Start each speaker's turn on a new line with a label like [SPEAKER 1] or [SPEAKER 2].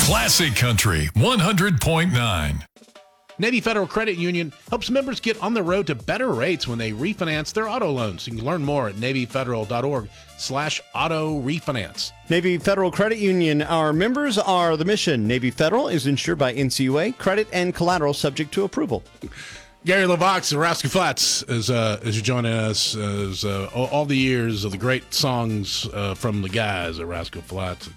[SPEAKER 1] Classic Country 100.9.
[SPEAKER 2] Navy Federal Credit Union helps members get on the road to better rates when they refinance their auto loans. You can learn more at NavyFederal.org/auto refinance.
[SPEAKER 3] Navy Federal Credit Union. Our members are the mission. Navy Federal is insured by NCUA. Credit and collateral subject to approval.
[SPEAKER 2] Gary LaVox of Rascal Flats is joining us as all the years of the great songs from the guys at Rascal Flats.